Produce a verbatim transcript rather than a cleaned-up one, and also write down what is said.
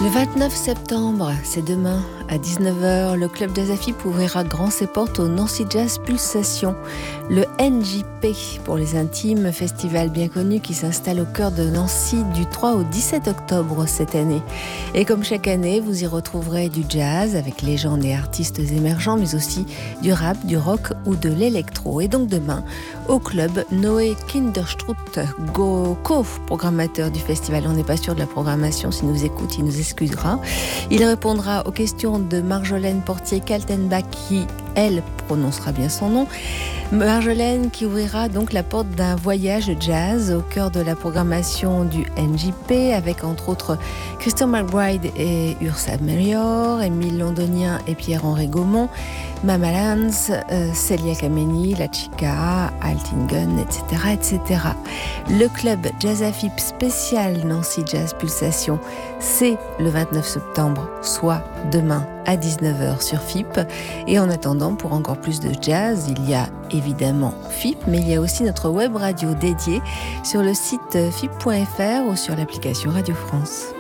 Le vingt-neuf septembre, c'est demain, à dix-neuf heures, le club Jazz à Fippe ouvrira grand ses portes au Nancy Jazz Pulsation. Le N J P, pour les intimes, festival bien connu qui s'installe au cœur de Nancy du trois au dix-sept octobre cette année. Et comme chaque année, vous y retrouverez du jazz avec légendes et artistes émergents, mais aussi du rap, du rock ou de l'électro. Et donc demain, au club, Noé Kinderstrutt, co-programmateur du festival. On n'est pas sûr de la programmation, s'il nous écoute, il nous excusera. Il répondra aux questions de Marjolaine Portier-Kaltenbach qui, elle, prononcera bien son nom. Marjolaine qui ouvrira donc la porte d'un voyage jazz au cœur de la programmation du N J P avec entre autres Christian McBride et Ursa Melior, Émile Londonien et Pierre-Henri Gaumont, Mama Lance, euh, Celia Kameni, La Chica, Altingen, et cetera, et cetera. Le club Jazz à Fippe spécial Nancy Jazz Pulsation, c'est le vingt-neuf septembre, soit demain à dix-neuf heures sur Fippe. Et en attendant, pour encore plus de jazz, il y a évidemment Fippe, mais il y a aussi notre web radio dédiée sur le site fippe point f r ou sur l'application Radio France.